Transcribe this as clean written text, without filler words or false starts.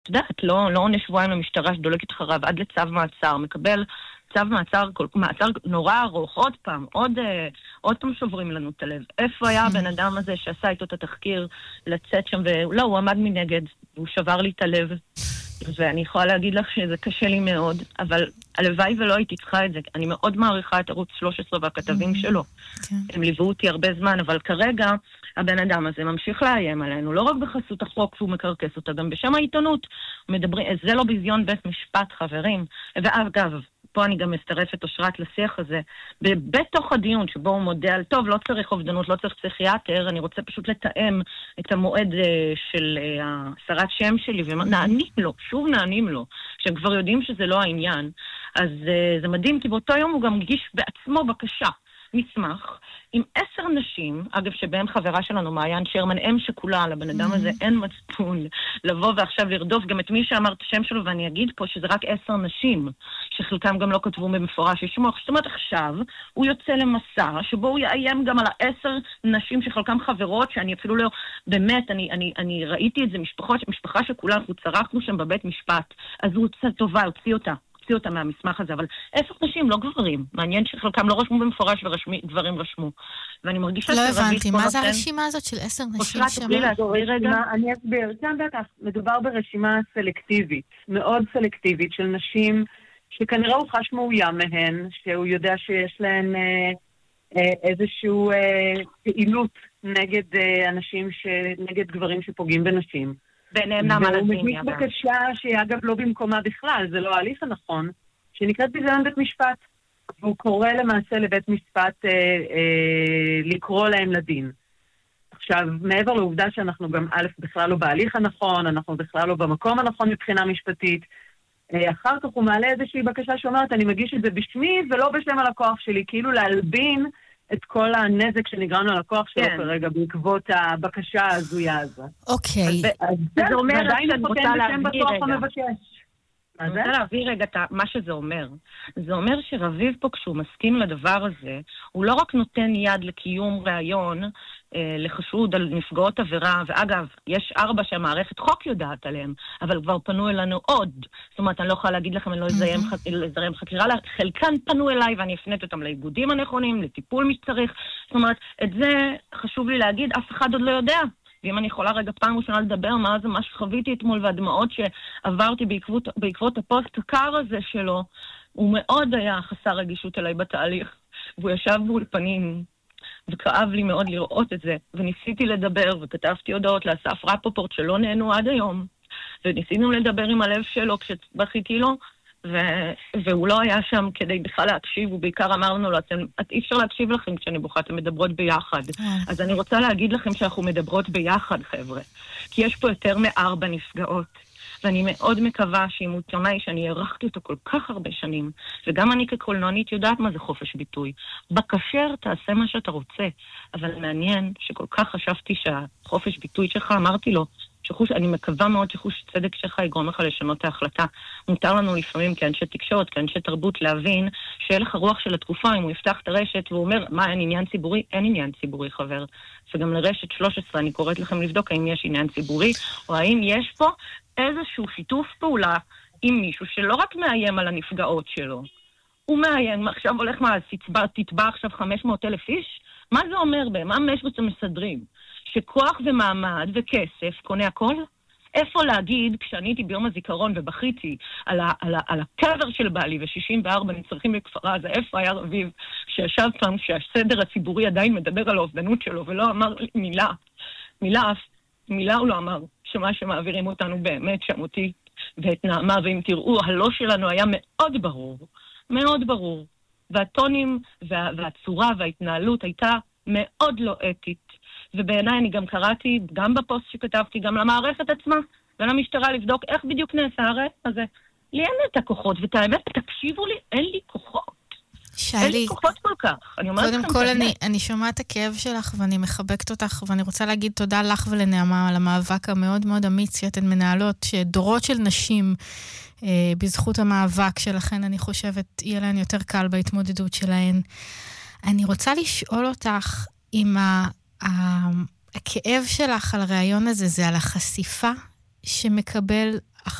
את יודעת, לא עונש שבועיים למשטרה שדולקת אחריו עד לצו מעצר, מקבל צו מעצר נורא ארוך, עוד פעם שוברים לנו את הלב. איפה היה הבן אדם הזה שעשה איתו את התחקיר לצאת שם, ולא, הוא עמד מנגד, והוא שבר לי את הלב. ואני יכולה להגיד לך שזה קשה לי מאוד, אבל הלוואי ולא הייתי צריכה את זה. אני מאוד מעריכה את ערוץ 13 והכתבים שלו. הם ליוו אותי הרבה זמן, אבל כרגע הבן אדם הזה ממשיך לאיים עלינו, לא רק בחסות החוק שהוא מקרקס אותה, גם בשם העיתונות. זה לא ביזיון בית משפט, חברים. ואגב, פה אני גם מצטרפת אושרת לשיח הזה, בתוך הדיון שבו הוא מודה על טוב, לא צריך אובדנות, לא צריך פסיכיאטר, אני רוצה פשוט לתאם את המועד של הסרת שם שלי, ונענים לו, שוב נענים לו, שהם כבר יודעים שזה לא העניין. אז זה מדהים, כי באותו יום הוא גם מגיש בעצמו בקשה, מסמך, עם 10 נשים, אגב שבהם חברה שלנו, מעיין שרמן, אם שכולה, לבן אדם הזה אין מצפון לבוא ועכשיו לרדוף גם את מי שאמר את השם שלו, ואני אגיד פה שזה רק 10 נשים, שחלקם גם לא כתבו במפורש ישמוח. זאת אומרת, עכשיו הוא יוצא למסע, שבו הוא יאיים גם על 10 נשים שחלקם חברות, שאני אפילו לא, באמת, אני ראיתי את זה, משפחה שכולה, אנחנו צרחנו שם בבית משפט, אז הוא הוצא טובה, הוציא אותה מהמסמך הזה, אבל 10 נשים, לא גברים. מעניין שחלקם לא רשמו במפורש וגברים רשמו. ואני מרגישה לא הבנתי, מה זה הרשימה הזאת של 10 נשים שם? אני אסביר, כאן בטח, מדובר ברשימה סלקטיבית, מאוד סלקטיבית, של נשים שכנראה הוא חש מאוים מהן, שהוא יודע שיש להן איזושהי פעילות נגד נגד גברים שפוגעים בנשים. והוא מגיש בקשה שהיא אגב לא במקומה בכלל, זה לא ההליך הנכון, שנקראת ביזיון בית משפט, והוא קורא למעשה לבית משפט לקרוא להם לדין. עכשיו, מעבר לעובדה שאנחנו גם א' בכלל לא בהליך הנכון, אנחנו בכלל לא במקום הנכון מבחינה משפטית, אחר כך הוא מעלה איזושהי בקשה שאומרת, אני מגיש את זה בשמי ולא בשם הלקוח שלי, כאילו להלבין את כל הנזק שנגרם ללקוח שלו כרגע בעקבות הבקשה הזויה הזו. אוקיי. זה אומר שאני רוצה להביא רגע. אני רוצה להביא רגע מה שזה אומר. זה אומר שרביב פה כשהוא מסכים לדבר הזה, הוא לא רק נותן יד לקיום ראיון לחשוד על נפגעות עבירה, ואגב, יש 4 שהמערכת חוק יודעת עליהם, אבל כבר פנו אלינו עוד. זאת אומרת, אני לא יכולה להגיד לכם, אני לא אזרם חקירה, חלקן פנו אליי ואני אפנית אותם לאיגודים הנכונים, לטיפול מי שצריך. זאת אומרת, את זה חשוב לי להגיד, אף אחד עוד לא יודע. ואם אני יכולה רגע פעם ראשונה לדבר מה זה מה שחוויתי אתמול והדמעות שעברתי בעקבות הפוסט הקר הזה שלו, הוא מאוד היה חסר רגישות אליי בתהליך, והוא ישב באולפנים, וכאב לי מאוד לראות את זה, וניסיתי לדבר, וכתבתי הודעות לאסף רפופורט שלא נהנו עד היום, וניסינו לדבר עם הלב שלו כשבכיתי לו, והוא לא היה שם כדי בכלל להקשיב, הוא בעיקר אמר לנו, אי אפשר להקשיב לכם כשאני בוכה, אתם מדברות ביחד. אז אני רוצה להגיד לכם שאנחנו מדברות ביחד, חבר'ה, כי יש פה יותר מ4 נפגעות, ואני מאוד מקווה שעם עיתונאי שאני ערכתי אותו כל כך הרבה שנים, וגם אני כקולנוענית יודעת מה זה חופש ביטוי. בקשר תעשה מה שאתה רוצה, אבל מעניין שכל כך חשבתי שהחופש ביטוי שלך, אמרתי לו, אני מקווה מאוד שחוש צדק שלך יגרום לך לשנות את ההחלטה. מותר לנו לפעמים כאנשי תקשורת, כאנשי תרבות, להבין שהלך הרוח של התקופה, אם הוא יפתח את הרשת והוא אומר, מה, אין עניין ציבורי? אין עניין ציבורי, חבר. וגם לרשת 13 אני קוראת לכם לבדוק האם יש עניין ציבורי, או האם יש פה איזשהו שיתוף פעולה עם מישהו שלא רק מאיים על הנפגעות שלו, הוא מאיים, עכשיו הולך תתבע עכשיו 500,000 איש? מה זה אומר בהם? מה בעצם מסדרים? שכוח ומעמד וכסף קונה הכל? איפה להגיד, כשאני הייתי ביום הזיכרון ובכיתי על הקבר של בעלי ו64 נצרכים בכפר עזה, איפה היה רביב שישב פעם שהסדר הציבורי עדיין מדבר על האובדנות שלו ולא אמר מילה הוא לא אמר, שמה שמעבירים אותנו באמת שם אותי ואת נעמה, ואם תראו, הלא שלנו היה מאוד ברור, מאוד ברור, והטונים והצורה וההתנהלות הייתה מאוד לא אתית. ובעיניי אני גם קראתי, גם בפוסט שכתבתי, גם למערכת עצמה, ולמשטרה לבדוק איך בדיוק נעשה הרעש הזה. לי אין לי את הכוחות, ואת האמת, תקשיבו לי, אין לי כוחות. שלי, אין לי כוחות כל כך. קודם כל אני שומעת הכאב שלך, ואני מחבקת אותך, ואני רוצה להגיד תודה לך ולנעמה על המאבק המאוד מאוד אמיץ שאתן מנהלות, שדורות של נשים, בזכות המאבק שלכן, אני חושבת, יהיה להן יותר קל בהתמודדות שלהן. אני רוצה לשאול אותך, אם הכאב שלך על הרעיון הזה, זה על החשיפה שמקבל